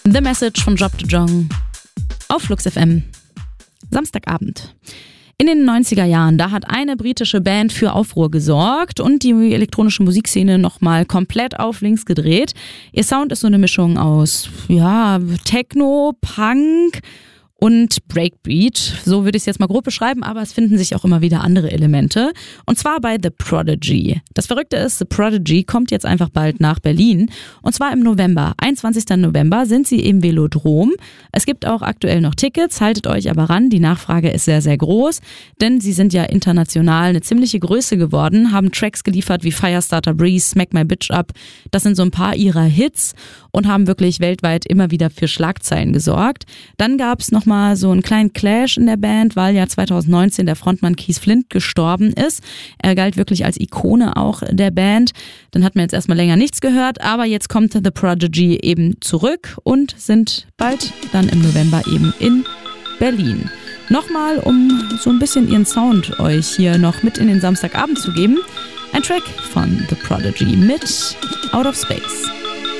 The Message von Job de Jong auf Flux FM. Samstagabend. In den 90er Jahren, da hat eine britische Band für Aufruhr gesorgt und die elektronische Musikszene nochmal komplett auf links gedreht. Ihr Sound ist so eine Mischung aus, Techno, Punk und Breakbeat. So würde ich es jetzt mal grob beschreiben, aber es finden sich auch immer wieder andere Elemente. Und zwar bei The Prodigy. Das Verrückte ist, The Prodigy kommt jetzt einfach bald nach Berlin. Und zwar im November. 21. November sind sie im Velodrom. Es gibt auch aktuell noch Tickets, haltet euch aber ran. Die Nachfrage ist sehr, sehr groß, denn sie sind ja international eine ziemliche Größe geworden, haben Tracks geliefert wie Firestarter Breeze, Smack My Bitch Up. Das sind so ein paar ihrer Hits und haben wirklich weltweit immer wieder für Schlagzeilen gesorgt. Dann gab es noch mal so einen kleinen Clash in der Band, weil ja 2019 der Frontmann Keith Flint gestorben ist. Er galt wirklich als Ikone auch der Band. Dann hat man jetzt erstmal länger nichts gehört, aber jetzt kommt The Prodigy eben zurück und sind bald dann im November eben in Berlin. Nochmal, um so ein bisschen ihren Sound euch hier noch mit in den Samstagabend zu geben, ein Track von The Prodigy mit Out of Space.